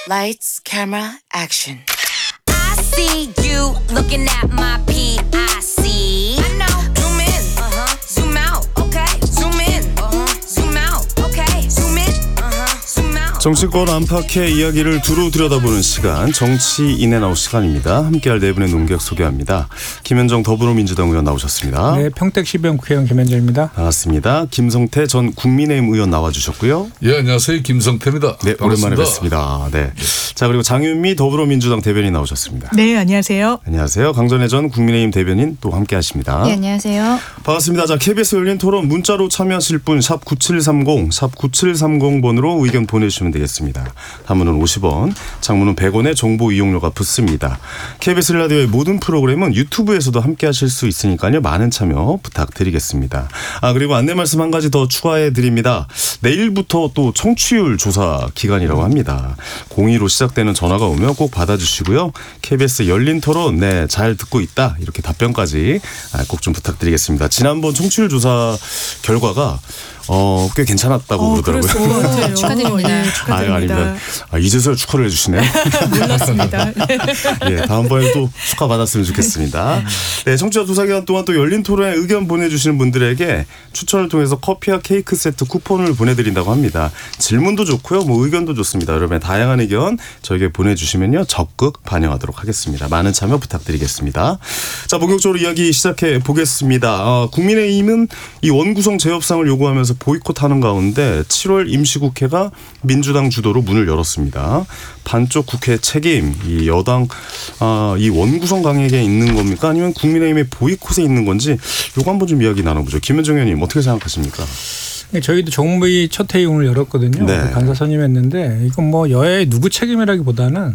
Lights, camera, action. I see you looking at my PIC. I know. Zoom in. Zoom out. Okay. Zoom in. Zoom out. Okay. Zoom in. Zoom out. 정치권 안팎의 이야기를 두루 들여다보는 시간, 정치 인앤아웃 시간입니다. 함께할 네 분의 논객 소개합니다. 김현정 더불어민주당 의원 나오셨습니다. 네, 평택시병 국회의원 김현정입니다. 반갑습니다. 김성태 전 국민의힘 의원 나와주셨고요. 예, 안녕하세요. 김성태입니다. 네, 반갑습니다. 오랜만에 뵙습니다. 네. 자, 그리고 장윤미 더불어민주당 대변인 나오셨습니다. 네, 안녕하세요. 안녕하세요. 강전혜 전 국민의힘 대변인 또 함께하십니다. 네, 안녕하세요. 반갑습니다. 자, KBS 열린 토론 문자로 참여하실 분 샵 9730, 샵 9730번으로 의견 보내주시면 되겠습니다. 단문은 50원, 장문은 100원의 정보 이용료가 붙습니다. KBS 라디오의 모든 프로그램은 유튜브에서도 함께하실 수 있으니까요. 많은 참여 부탁드리겠습니다. 그리고 안내 말씀 한 가지 더 추가해 드립니다. 내일부터 또 청취율 조사 기간이라고 합니다. 02로 시작되는 전화가 오면 꼭 받아주시고요. KBS 열린 토론 잘 듣고 있다 이렇게 답변까지 꼭 좀 부탁드리겠습니다. 지난번 청취율 조사 결과가 꽤 괜찮았다고 그러더라고요. 축하드립니다. 네, 축하드립니다. 아닙니다. 이제서야 축하를 해주시네요. 몰랐습니다. 예, 다음번에 또 축하받았으면 좋겠습니다. 네, 청취자 조사 기간 동안 또 열린 토론에 의견 보내주시는 분들에게 추천을 통해서 커피와 케이크 세트 쿠폰을 보내드린다고 합니다. 질문도 좋고요. 의견도 좋습니다. 여러분의 다양한 의견 저에게 보내주시면요. 적극 반영하도록 하겠습니다. 많은 참여 부탁드리겠습니다. 자, 본격적으로 이야기 시작해 보겠습니다. 국민의힘은 이 원구성 재협상을 요구하면서 보이콧하는 가운데 7월 임시국회가 민주당 주도로 문을 열었습니다. 반쪽 국회 책임, 이 여당 이 원구성 강에게 있는 겁니까? 아니면 국민의힘의 보이콧에 있는 건지 이거 한번 좀 이야기 나눠보죠. 김현정 의원님 어떻게 생각하십니까? 저희도 정무위 첫 회의문을 열었거든요. 네. 간사 선임했는데 이건 여야의 누구 책임이라기보다는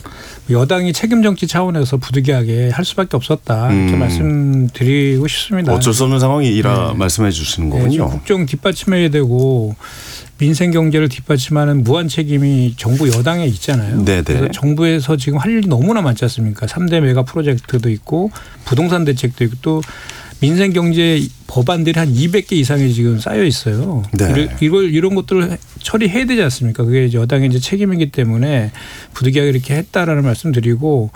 여당이 책임 정치 차원에서 부득이하게 할 수밖에 없었다 이렇게 말씀드리고 싶습니다. 어쩔 수 없는 상황이라 말씀해 주시는 거군요. 네, 국정 뒷받침해야 되고 민생 경제를 뒷받침하는 무한 책임이 정부 여당에 있잖아요. 네네. 그래서 정부에서 지금 할 일이 너무나 많지 않습니까? 3대 메가 프로젝트도 있고 부동산 대책도 있고 또 민생 경제 법안들이 한 200개 이상이 지금 쌓여 있어요. 네. 이런 것들을 처리해야 되지 않습니까? 그게 여당의 이제 책임이기 때문에 부득이하게 이렇게 했다라는 말씀드리고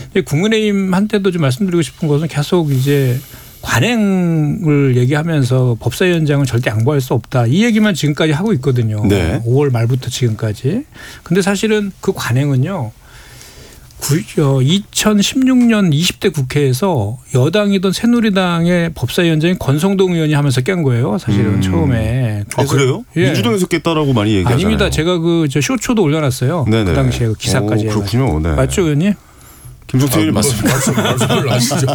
국민의힘한테도 좀 말씀드리고 싶은 것은 계속 이제 관행을 얘기하면서 법사위원장은 절대 양보할 수 없다. 이 얘기만 지금까지 하고 있거든요. 네. 5월 말부터 지금까지. 근데 사실은 그 관행은요. 2016년 20대 국회에서 여당이던 새누리당의 법사위원장인 권성동 의원이 하면서 깬 거예요. 사실은 처음에. 그래요? 예. 민주당에서 깼다라고 많이 얘기하잖아요. 아닙니다. 제가 쇼초도 올려놨어요. 네네. 그 당시에 그 기사까지. 그렇군요. 네. 맞죠, 의원님? 김성태 의원님 맞습니다. 말씀을 하시죠.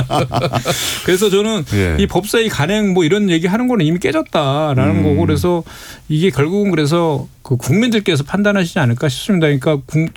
그래서 저는 예. 이 법사위 간행 이런 얘기하는 거는 이미 깨졌다라는 거고 그래서 이게 결국은 그래서 그 국민들께서 판단하시지 않을까 싶습니다. 그러니까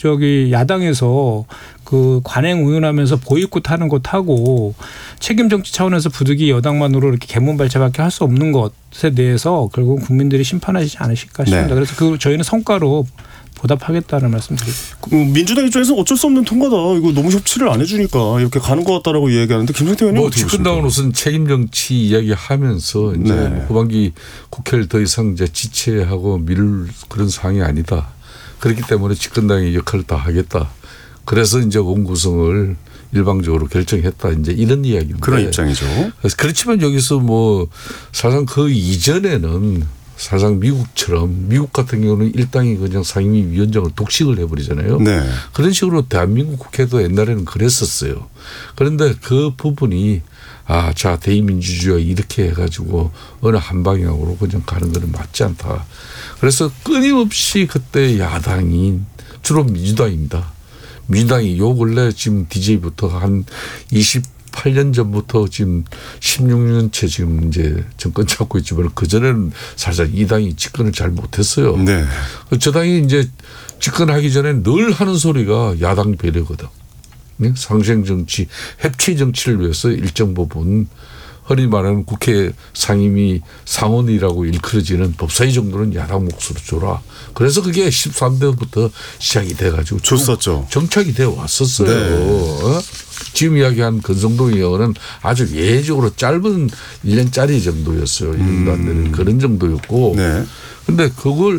야당에서 그 관행 운운하면서 보이콧하는 것하고 책임 정치 차원에서 부득이 여당만으로 이렇게 개문발차밖에 할 수 없는 것에 대해서 결국은 국민들이 심판하시지 않으실까 싶습니다. 네. 그래서 저희는 성과로 보답하겠다는 말씀드립니다. 민주당 입장에서 어쩔 수 없는 통과다. 이거 너무 협치를 안 해주니까 이렇게 가는 것 같다라고 얘기하는데 김성태 의원님 어떻게 보십니까? 집권당으로서는 책임 정치 이야기하면서 이제 네. 후반기 국회를 더 이상 이제 지체하고 미룰 그런 상황이 아니다. 그렇기 때문에 집권당의 역할을 다 하겠다. 그래서 이제 원구성을 일방적으로 결정했다. 이제 이런 이야기입니다. 그런 입장이죠. 그렇지만 여기서 사실상 그 이전에는 사실상 미국처럼 미국 같은 경우는 일당이 그냥 상임위 위원장을 독식을 해버리잖아요. 네. 그런 식으로 대한민국 국회도 옛날에는 그랬었어요. 그런데 그 부분이 자 대의민주주의 이렇게 해가지고 어느 한 방향으로 그냥 가는 것은 맞지 않다. 그래서 끊임없이 그때 야당인 주로 민주당입니다. 민주당이 요 근래 지금 DJ부터 한 28년 전부터 지금 16년째 지금 이제 정권 잡고 있지만 그전에는 사실 이 당이 집권을 잘 못했어요. 네. 저 당이 이제 집권하기 전에 늘 하는 소리가 야당 배려거든. 상생 정치, 협치 정치를 위해서 일정 부분 흔히 말하는 국회 상임위 상원이라고 일컬어지는 법사위 정도는 야당 몫으로 줘라. 그래서 그게 13대부터 시작이 돼가지고 줬었죠. 정착이 되어 왔었어요. 네. 지금 이야기한 권성동 의원은 아주 예외적으로 짧은 1년짜리 정도였어요. 1년도 안 되는 그런 정도였고. 네. 근데 그걸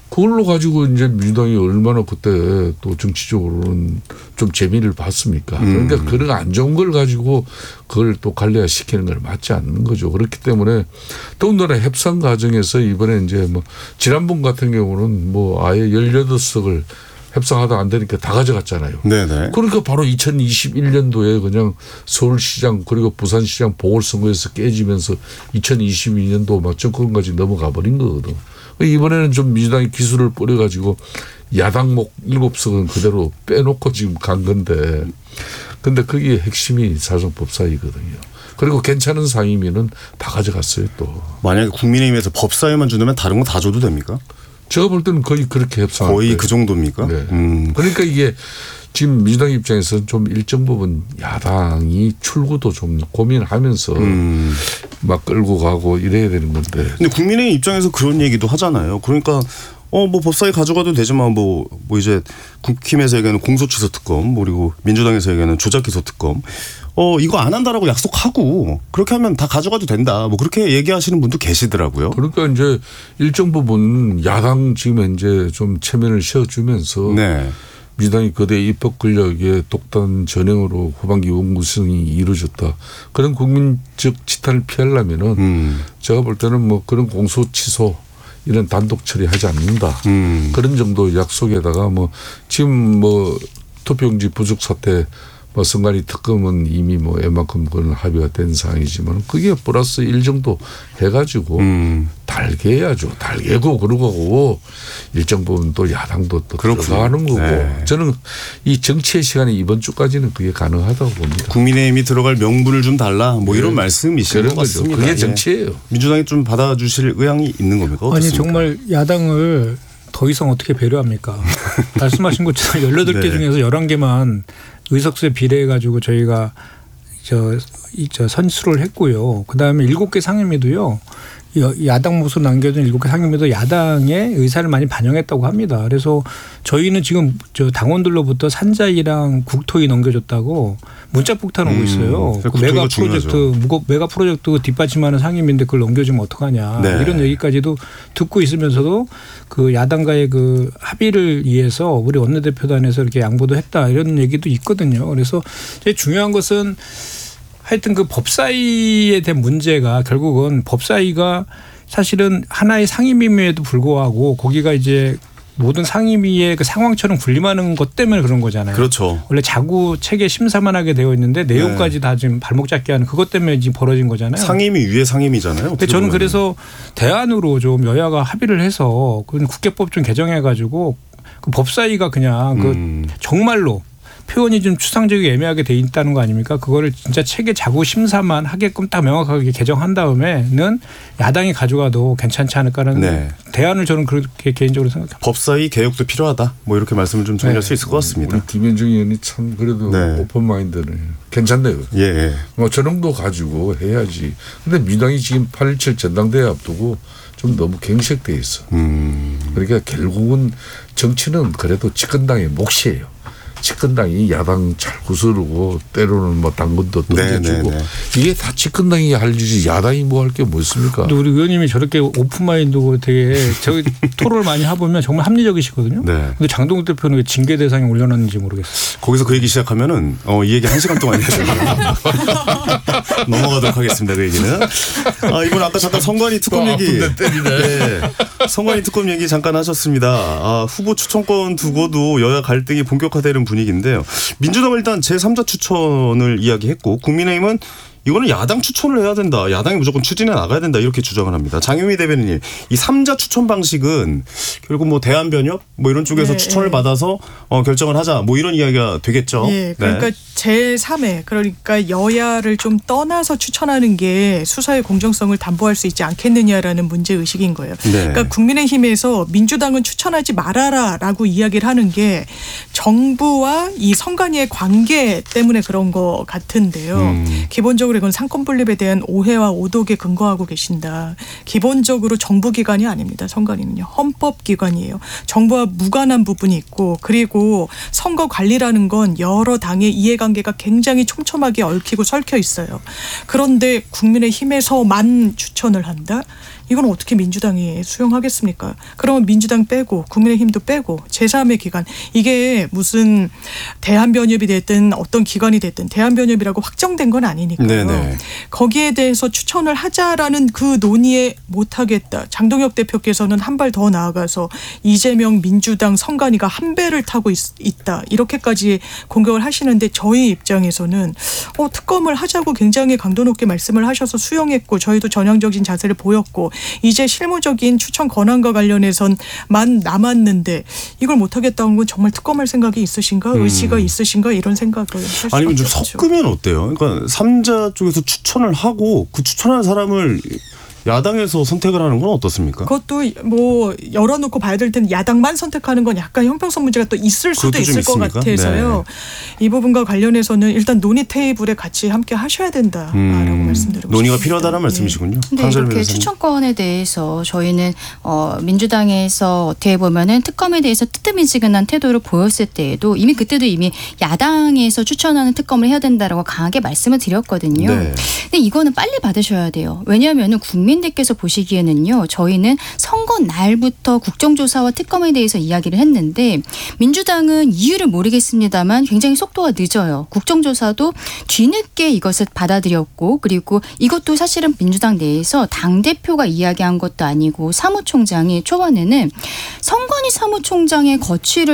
그걸로 가지고 이제 민주당이 얼마나 그때 또 정치적으로는 좀 재미를 봤습니까? 그런데 그런 안 좋은 걸 가지고 그걸 또 관리화시키는 걸 맞지 않는 거죠. 그렇기 때문에 더군다나 협상 과정에서 이번에 이제 뭐 지난번 같은 경우는 뭐 아예 18석을 협상하다 안 되니까 다 가져갔잖아요. 네네. 그러니까 바로 2021년도에 그냥 서울시장 그리고 부산시장 보궐선거에서 깨지면서 2022년도 막 정권까지 넘어가 버린 거거든. 이번에는 좀 민주당이 기술을 뿌려가지고 야당목 7석은 그대로 빼놓고 지금 간 건데 근데 그게 핵심이 사실상 법사위거든요. 그리고 괜찮은 상임위는 다 가져갔어요 또. 만약에 국민의힘에서 법사위만 준다면 다른 거 다 줘도 됩니까? 제가 볼 때는 거의 그렇게 협상할 거의 거예요. 그 정도입니까? 네. 그러니까 이게 지금 민주당 입장에서는 좀 일정 부분 야당이 출구도 좀 고민하면서 막 끌고 가고 이래야 되는 건데. 근데 국민의힘 입장에서 그런 얘기도 하잖아요. 그러니까 뭐 법사위 가져가도 되지만 뭐 이제 국힘에서 얘기하는 공소취소 특검 그리고 민주당에서 얘기하는 조작기소 특검 이거 안 한다라고 약속하고 그렇게 하면 다 가져가도 된다. 뭐 그렇게 얘기하시는 분도 계시더라고요. 그러니까 이제 일정 부분 야당 지금 이제 좀 체면을 씌워주면서 네. 민주당이 거대 입법 권력의 독단 전형으로 후반기 원구성이 이루어졌다. 그런 국민적 지탄을 피하려면은 제가 볼 때는 뭐 그런 공소 취소 이런 단독 처리하지 않는다. 그런 정도 약속에다가 뭐 지금 뭐 투표용지 부족 사태 뭐 선관위 특검은 이미 뭐 웬만큼 그런 합의가 된 상황이지만 그게 플러스 1 정도 해가지고 달게 해야죠. 달게고 그러고 일정 부분 또 야당도 또 들어가는 거고. 네. 저는 이 정치의 시간이 이번 주까지는 그게 가능하다고 봅니다. 국민의힘이 들어갈 명분을 좀 달라 뭐 이런 말씀이신 것 같습니다. 그게 정치예요. 민주당이 좀 받아주실 의향이 있는 겁니까? 어떻습니까? 아니 정말 야당을 더 이상 어떻게 배려합니까? 말씀하신 것처럼 18개 네. 중에서 11개만 의석수에 비례해가지고 저희가 선수를 했고요. 그다음에 7개 상임위도요. 야당 모습 남겨둔 7개 상임위도 야당의 의사를 많이 반영했다고 합니다. 그래서 저희는 지금 당원들로부터 산자위랑 국토위 넘겨줬다고 문자 폭탄 오고 있어요. 그 메가 프로젝트 메가 프로젝트 뒷받침하는 상임위인데 그걸 넘겨주면 어떡하냐. 네. 이런 얘기까지도 듣고 있으면서도 그 야당과의 그 합의를 위해서 우리 원내대표단에서 이렇게 양보도 했다 이런 얘기도 있거든요. 그래서 제일 중요한 것은 하여튼 그 법사위에 대한 문제가 결국은 법사위가 사실은 하나의 상임위임에도 불구하고 거기가 이제 모든 상임위의 그 상황처럼 군림하는 것 때문에 그런 거잖아요. 그렇죠. 원래 자구 체계 심사만 하게 되어 있는데 내용까지 다 지금 발목 잡게 하는 그것 때문에 지금 벌어진 거잖아요. 상임위 위에 상임위잖아요. 근데 저는 그래서 대안으로 좀 여야가 합의를 해서 그 국회법 좀 개정해 가지고 그 법사위가 그냥 그 정말로 표현이 좀 추상적이고 애매하게 돼 있다는 거 아닙니까? 그거를 진짜 체계 자구 심사만 하게끔 딱 명확하게 개정한 다음에는 야당이 가져가도 괜찮지 않을까라는 대안을 저는 그렇게 개인적으로 생각합니다. 법사위 개혁도 필요하다. 뭐 이렇게 말씀을 좀 정리할 수 있을 것 같습니다. 우리 김현중 의원이 참 그래도 오픈 마인드는 괜찮네요. 예. 뭐 저 정도 가지고 해야지. 근데 민주당이 지금 8.17 전당대회 앞두고 좀 너무 경색돼 있어. 그러니까 결국은 정치는 그래도 집권당의 몫이에요. 집권당이 야당 잘 구스르고 때로는 뭐 당근도 던져주고 이게 다 집권당이 할 일이지 야당이 뭐 할 게 뭐 있습니까? 근데 우리 의원님이 저렇게 오픈마인드고 되게 저기 토론을 많이 해보면 정말 합리적이시거든요. 근데 장동욱 대표는 왜 징계 대상에 올려놨는지 모르겠어요. 거기서 그 얘기 시작하면은 이 얘기 1시간 동안 해야 됩니다. 넘어가도록 하겠습니다. 그 얘기는. 이번 아까 잠깐 선관위 특검 얘기. 선관위 특검 얘기 잠깐 하셨습니다. 후보 추천권 두고도 여야 갈등이 본격화되는 분위기인데요. 민주당은 일단 제3자 추천을 이야기했고 국민의힘은 이거는 야당 추천을 해야 된다. 야당이 무조건 추진해 나가야 된다. 이렇게 주장을 합니다. 장유미 대변인님, 이 3자 추천 방식은 결국 뭐 대한변협 뭐 이런 쪽에서 추천을 받아서 결정을 하자. 뭐 이런 이야기가 되겠죠. 예, 그러니까 제3회 그러니까 여야를 좀 떠나서 추천하는 게 수사의 공정성을 담보할 수 있지 않겠느냐라는 문제의식인 거예요. 그러니까 국민의힘에서 민주당은 추천하지 말아라라고 이야기를 하는 게 정부와 이 선관위의 관계 때문에 그런 것 같은데요. 기본적으로 이건 상권 분립에 대한 오해와 오독에 근거하고 계신다. 기본적으로 정부기관이 아닙니다. 선관위는요. 헌법기관이에요. 정부와 무관한 부분이 있고 그리고 선거관리라는 건 여러 당의 이해관계가 굉장히 촘촘하게 얽히고 설켜 있어요. 그런데 국민의힘에서만 추천을 한다? 이건 어떻게 민주당이 수용하겠습니까? 그러면 민주당 빼고 국민의힘도 빼고 제3의 기관 이게 무슨 대한변협이 됐든 어떤 기관이 됐든 대한변협이라고 확정된 건 아니니까요. 네네. 거기에 대해서 추천을 하자라는 그 논의에 못하겠다. 장동혁 대표께서는 한 발 더 나아가서 이재명 민주당 선관위가 한 배를 타고 있다. 이렇게까지 공격을 하시는데 저희 입장에서는 특검을 하자고 굉장히 강도 높게 말씀을 하셔서 수용했고 저희도 전향적인 자세를 보였고 이제 실무적인 추천 권한과 관련해서만 남았는데 이걸 못하겠다는 건 정말 특검할 생각이 있으신가 의지가 있으신가 이런 생각을 할 수밖에 아니면 좀 없죠. 섞으면 어때요? 그러니까 3자 쪽에서 추천을 하고 그 추천한 사람을 야당에서 선택을 하는 건 어떻습니까? 그것도 뭐 열어놓고 봐야 될 텐데 야당만 선택하는 건 약간 형평성 문제가 또 있을 수도 있을 것 같아서요. 네. 이 부분과 관련해서는 일단 논의 테이블에 같이 함께 하셔야 된다라고 말씀드리고 논의가 싶습니다. 필요하다는 말씀이시군요. 네, 이렇게 추천권에 대해서 저희는 민주당에서 어떻게 보면은 특검에 대해서 뜨뜻미지근한 태도를 보였을 때에도 이미 그때도 이미 야당에서 추천하는 특검을 해야 된다라고 강하게 말씀을 드렸거든요. 네. 근데 이거는 빨리 받으셔야 돼요. 왜냐하면은 국민들께서 보시기에는요. 저희는 선거 날부터 국정조사와 특검에 대해서 이야기를 했는데 민주당은 이유를 모르겠습니다만 굉장히 속도가 늦어요. 국정조사도 뒤늦게 이것을 받아들였고 그리고 이것도 사실은 민주당 내에서 당대표가 이야기한 것도 아니고 사무총장이 초반에는 선관위 사무총장의 거취를